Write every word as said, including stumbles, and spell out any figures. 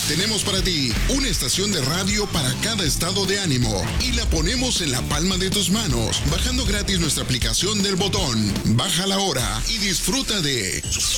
Tenemos para ti una estación de radio para cada estado de ánimo y la ponemos en la palma de tus manos, bajando gratis nuestra aplicación del botón. Baja la hora y disfruta de